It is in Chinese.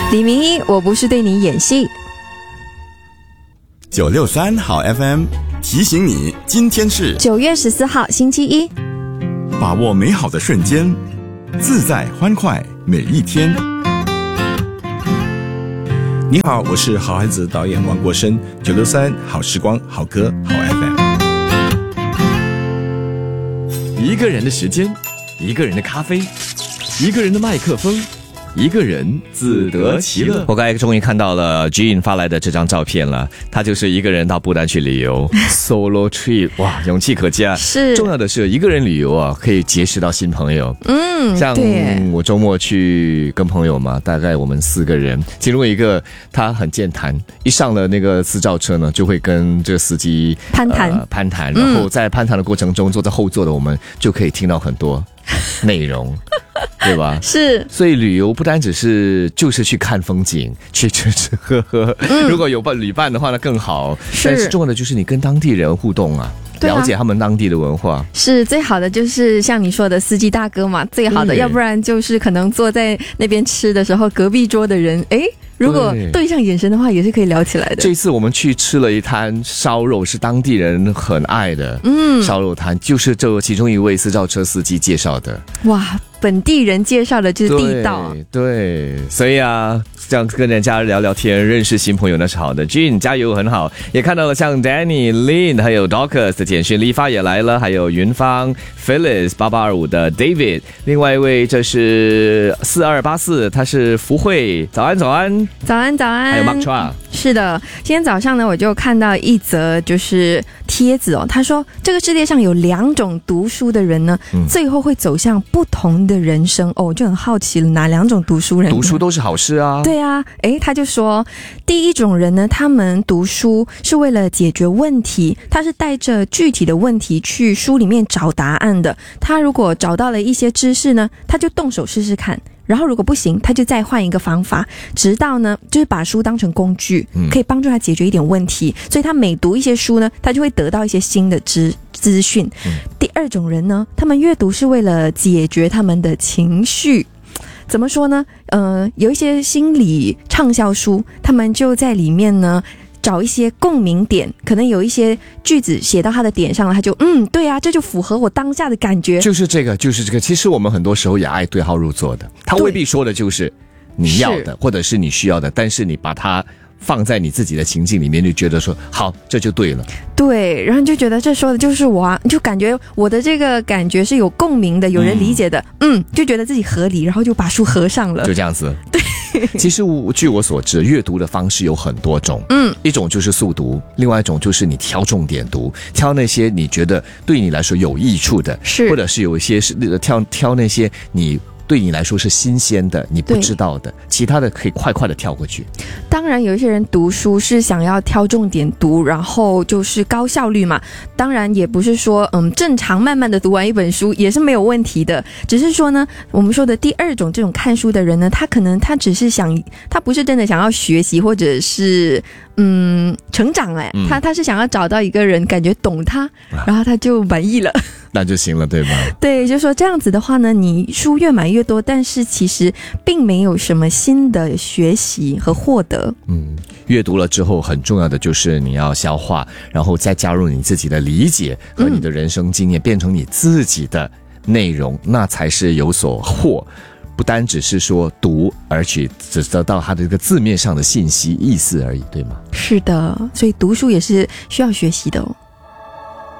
李明一，我不是对你演戏。 963好 FM 提醒你，今天是 9月14号星期一， 把握美好的瞬间，自在欢快每一天。 你好，我是好孩子导演王国生，963好时光好歌好 FM。 一个人的时间，一个人的咖啡，一个人的麦克风，一个人自得其乐。我刚才终于看到了 Jean 发来的这张照片了，他就是一个人到不丹去旅游solo trip， 哇，勇气可嘉。 是， 重要的是一个人旅游啊，可以结识到新朋友。像我周末去跟朋友嘛，大概我们4个人，其中一个他很健谈，一上了那个私照车呢，就会跟这个司机攀谈，然后在攀谈的过程中，坐在后座的我们就可以听到很多内容。对吧？ 是， 所以旅游不单只是就是去看风景，去吃吃喝喝。如果有旅伴的话呢更好。但是重要的就是你跟当地人互动啊，了解他们当地的文化。 是最好的，就是像你说的司机大哥嘛，最好的。要不然就是可能坐在那边吃的时候，隔壁桌的人，如果对上眼神的话，也是可以聊起来的。 这次我们去吃了一摊烧肉，是当地人很爱的烧肉摊，就是这其中一位私照车司机介绍的。 哇，本地人介绍的就是地道。 对，所以啊，这样跟人家聊聊天，认识新朋友那是好的。Jean 加油，很好。也看到了像 Danny、Lin 还有 Dorcas 的简讯，丽发也来了，还有云芳、Phyllis 8825的 David， 另外一位这是4284，他是福慧，早安早安。 早安， 还有 Mark Chua。 是的，今天早上呢，我就看到一则就是帖子他说这个世界上有2种读书的人呢，最后会走向不同的人生。我就很好奇了，哪2种读书人？读书都是好事啊。 对啊，他就说第一种人呢，他们读书是为了解决问题，他是带着具体的问题去书里面找答案的。他如果找到了一些知识呢，他就动手试试看。然后如果不行，他就再换一个方法，直到呢就是把书当成工具，可以帮助他解决一点问题。所以他每读一些书呢，他就会得到一些新的资讯。第2种人呢，他们阅读是为了解决他们的情绪。怎么说呢？有一些心理畅销书，他们就在里面呢找一些共鸣点，可能有一些句子写到他的点上了，他就对啊，这就符合我当下的感觉。就是这个。其实我们很多时候也爱对号入座的，他未必说的就是你要的或者是你需要的，但是你把它放在你自己的情境里面，就觉得说好，这就对了。对，然后就觉得这说的就是我啊，就感觉我的这个感觉是有共鸣的，有人理解的，就觉得自己合理，然后就把书合上了，就这样子。对。其实据我所知，阅读的方式有很多种，一种就是速读，另外一种就是你挑重点读，挑那些你觉得对你来说有益处的，或者是有一些是挑那些你对你来说是新鲜的，你不知道的，其他的可以快快的跳过去。当然有一些人读书是想要挑重点读，然后就是高效率嘛，当然也不是说正常慢慢的读完一本书也是没有问题的，只是说呢，我们说的第2种这种看书的人呢，他可能他只是他不是真的想要学习或者是成长他是想要找到一个人感觉懂他，然后他就满意了，那就行了，对吧？对，就说这样子的话呢，你书越买越多，但是其实并没有什么新的学习和获得。阅读了之后很重要的就是你要消化，然后再加入你自己的理解和你的人生经验，变成你自己的内容，那才是有所获。不单只是说读，而且只得到它的这个字面上的信息意思而已，对吗？是的，所以读书也是需要学习的。